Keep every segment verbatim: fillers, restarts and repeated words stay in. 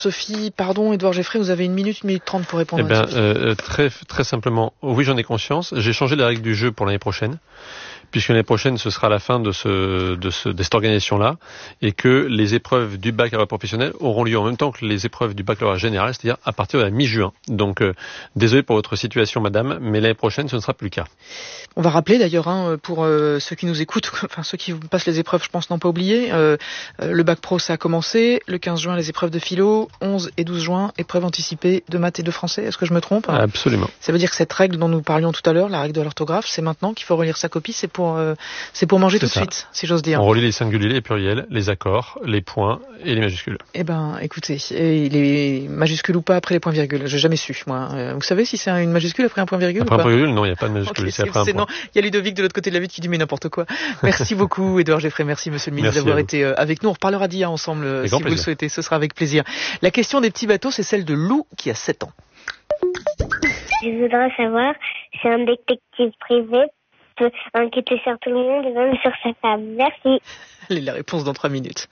Sophie, pardon, Édouard Geffray, vous avez une minute, une minute trente pour répondre. Eh bien, euh, très, très simplement, oui, j'en ai conscience. J'ai changé les règles du jeu pour l'année prochaine, puisque l'année prochaine, ce sera la fin de, ce, de, ce, de cette organisation-là, et que les épreuves du baccalauréat professionnel auront lieu en même temps que les épreuves du baccalauréat général, c'est-à-dire à partir de la mi-juin. Donc, euh, désolé pour votre situation, madame, mais l'année prochaine, ce ne sera plus le cas. On va rappeler d'ailleurs, hein, pour euh, ceux qui nous écoutent, enfin ceux qui passent les épreuves, je pense, n'ont pas oublié, euh, euh, le bac pro, ça a commencé, le quinze juin, les épreuves de philo, onze et douze juin, épreuves anticipées de maths et de français. Est-ce que je me trompe? Absolument. Ça veut dire que cette règle dont nous parlions tout à l'heure, la règle de l'orthographe, c'est maintenant qu'il faut relire sa copie, c'est pour, euh, c'est pour manger c'est tout ça. de suite, si j'ose dire. On relit les singuliers, les pluriels, les accords, les points et les majuscules. Eh ben, écoutez, et les majuscules ou pas après les points virgules, j'ai jamais su, moi. Euh, vous savez si c'est une majuscule après un point virgule après ou pas? un point virgule, non, il n'y a pas de majuscule, okay, c'est après un point. Non, il y a Ludovic de l'autre côté de la vitre qui dit mais n'importe quoi. Merci beaucoup, Édouard Geffray, merci monsieur le ministre d'avoir été avec nous. On reparlera d'I A ensemble, avec si vous plaisir. Le souhaitez, ce sera avec plaisir. La question des petits bateaux, c'est celle de Lou qui a sept ans. Je voudrais savoir si un détective privé peut enquêter sur tout le monde et même sur sa femme. Merci. Allez, la réponse dans trois minutes.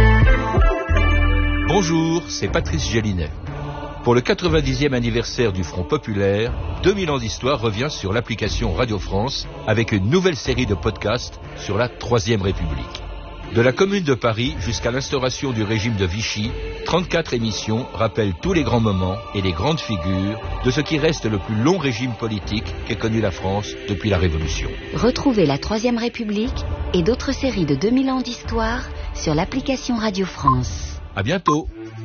Bonjour, c'est Patrice Gélinet. Pour le quatre-vingt-dixième anniversaire du Front Populaire, deux mille ans d'histoire revient sur l'application Radio France avec une nouvelle série de podcasts sur la Troisième République. De la Commune de Paris jusqu'à l'instauration du régime de Vichy, trente-quatre émissions rappellent tous les grands moments et les grandes figures de ce qui reste le plus long régime politique qu'ait connu la France depuis la Révolution. Retrouvez la Troisième République et d'autres séries de deux mille ans d'histoire sur l'application Radio France. À bientôt.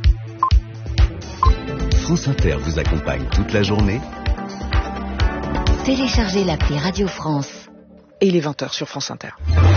France Inter vous accompagne toute la journée. Téléchargez l'appli Radio France. Et il est vingt heures sur France Inter.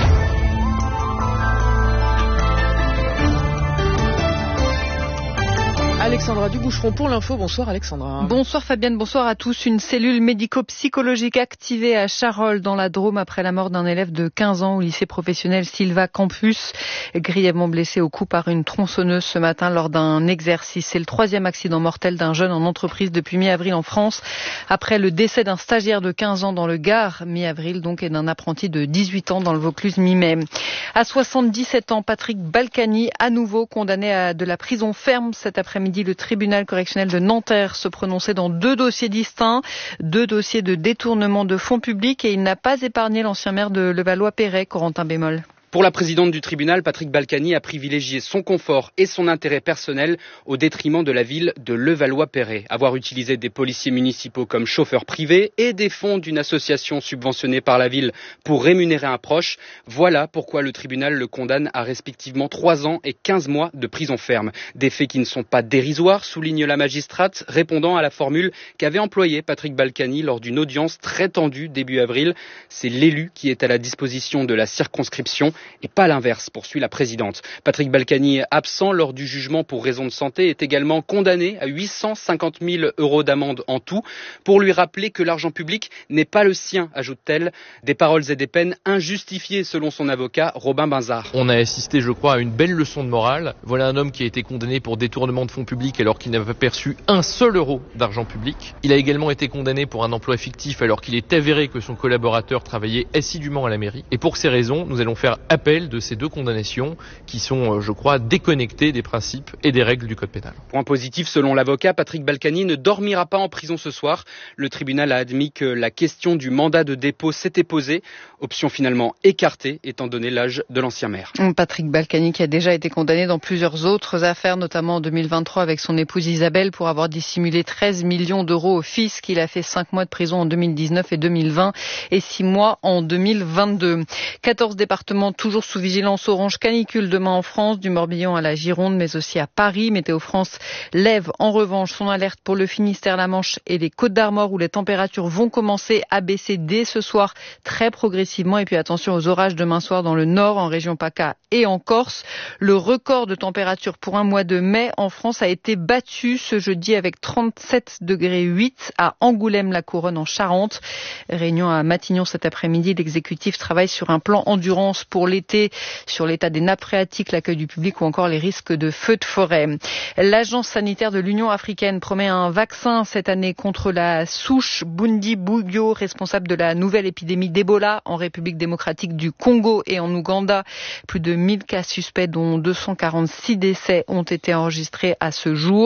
Alexandra Duboucheron pour l'info. Bonsoir Alexandra. Bonsoir Fabienne, bonsoir à tous. Une cellule médico-psychologique activée à Charolles dans la Drôme après la mort d'un élève de quinze ans au lycée professionnel Silva Campus, grièvement blessé au cou par une tronçonneuse ce matin lors d'un exercice. C'est le troisième accident mortel d'un jeune en entreprise depuis mi-avril en France, après le décès d'un stagiaire de quinze ans dans le Gard, mi-avril donc, et d'un apprenti de dix-huit ans dans le Vaucluse mi-mai. À soixante-dix-sept ans, Patrick Balkany, à nouveau condamné à de la prison ferme cet après-midi. Le tribunal correctionnel de Nanterre se prononçait dans deux dossiers distincts, deux dossiers de détournement de fonds publics, et il n'a pas épargné l'ancien maire de Levallois-Perret, Corentin Bémol. Pour la présidente du tribunal, Patrick Balkany a privilégié son confort et son intérêt personnel au détriment de la ville de Levallois-Perret. Avoir utilisé des policiers municipaux comme chauffeurs privés et des fonds d'une association subventionnée par la ville pour rémunérer un proche, voilà pourquoi le tribunal le condamne à respectivement trois ans et quinze mois de prison ferme. Des faits qui ne sont pas dérisoires, souligne la magistrate, répondant à la formule qu'avait employée Patrick Balkany lors d'une audience très tendue début avril. C'est l'élu qui est à la disposition de la circonscription et pas l'inverse, poursuit la présidente. Patrick Balkany, absent lors du jugement pour raison de santé, est également condamné à huit cent cinquante mille euros d'amende en tout pour lui rappeler que l'argent public n'est pas le sien, ajoute-t-elle. Des paroles et des peines injustifiées selon son avocat, Robin Binzard. On a assisté, je crois, à une belle leçon de morale. Voilà un homme qui a été condamné pour détournement de fonds publics alors qu'il n'avait pas perçu un seul euro d'argent public. Il a également été condamné pour un emploi fictif alors qu'il est avéré que son collaborateur travaillait assidûment à la mairie. Et pour ces raisons, nous allons faire appel de ces deux condamnations qui sont, je crois, déconnectées des principes et des règles du code pénal. Point positif, selon l'avocat, Patrick Balkany ne dormira pas en prison ce soir. Le tribunal a admis que la question du mandat de dépôt s'était posée, option finalement écartée étant donné l'âge de l'ancien maire. Patrick Balkany qui a déjà été condamné dans plusieurs autres affaires, notamment en deux mille vingt-trois avec son épouse Isabelle pour avoir dissimulé treize millions d'euros au fisc. Il a fait cinq mois de prison en deux mille dix-neuf et deux mille vingt et six mois en deux mille vingt-deux. quatorze départements toujours sous vigilance orange canicule demain en France, du Morbihan à la Gironde, mais aussi à Paris. Météo France lève en revanche son alerte pour le Finistère, la Manche et les Côtes d'Armor où les températures vont commencer à baisser dès ce soir très progressivement. Et puis attention aux orages demain soir dans le nord, en région PACA et en Corse. Le record de température pour un mois de mai en France a été battu ce jeudi avec trente-sept degrés huit à Angoulême-la-Couronne en Charente. Réunion à Matignon cet après-midi. L'exécutif travaille sur un plan endurance pour l'été, sur l'état des nappes phréatiques, l'accueil du public ou encore les risques de feux de forêt. L'agence sanitaire de l'Union africaine promet un vaccin cette année contre la souche Bundibugyo, responsable de la nouvelle épidémie d'Ebola en République démocratique du Congo et en Ouganda. Plus de mille cas suspects dont deux cent quarante-six décès ont été enregistrés à ce jour.